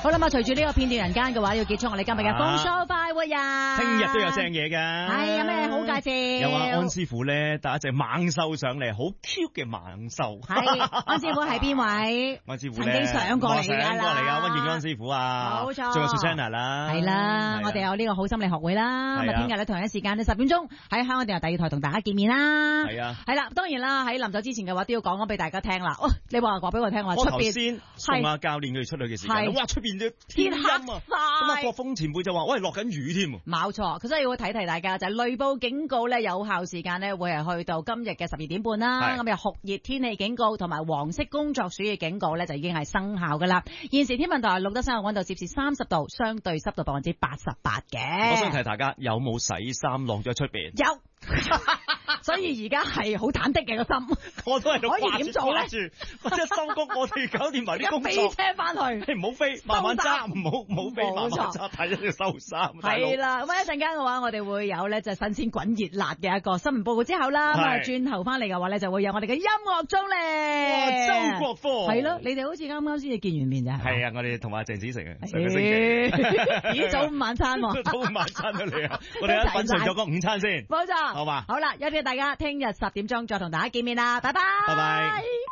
好啦，咁隨住呢個片段人間嘅話，要結束我哋今日嘅風騷快活人。 聽日都有正嘢㗎。 係有咩好介紹？ 有安師傅咧帶一隻猛獸上嚟，好 Q 嘅猛獸。 係安師傅係邊位？ 安師傅曾經上過嚟㗎啦。 上過嚟㗎，溫健安師傅啊。 冇錯。 仲有 Susanna 啦。 係啦，我哋有呢個好心理學會啦。咁啊，聽日咧同一時間咧10點鐘喺香港電台第2台同大家見面啦。 係啊。 係啦，當然啦，喺臨走之前嘅話都要講俾大家聽啦。你話俾我聽話， 我頭先送阿教練佢哋出去嘅時間，哇出邊嘅天陰啊！咁啊，國風前輩就話：喂，落緊雨添。 冇錯，佢所以要提大家就係雷暴警告咧，有效時間咧會係去到今日嘅12點半啦。咁有酷熱天氣警告同埋黃色工作暑熱警告咧就已經係生效噶啦。現時天文台錄得相對溫度攝氏30度，相對濕度88%嘅。 我想提大家有冇洗衫晾咗喺出邊？ 有。所以而家係好忐忑嘅個心， 我都係可以點做咧？ 或者收工，我哋搞掂埋啲工作， 飛車翻去， 你唔好飛，慢慢揸，唔好飛，慢慢揸，睇咗要收衫。 係啦，咁一陣間嘅話，我哋會有咧就新鮮滾熱辣嘅一個新聞報告之後啦，咁啊轉頭翻嚟嘅話咧就會有我哋嘅音樂鐘咧。 周國科係咯，你哋好似啱啱先至見完面咋？ 係啊，我哋同阿鄭子誠啊，上個星期咦，早午晚餐喎， 早午晚餐到你啊！我哋一品嘗咗個午餐先， 冇錯， 好嘛？ 好啦，約定大家聽日10點鐘再同大家見面啦，拜拜， 拜拜。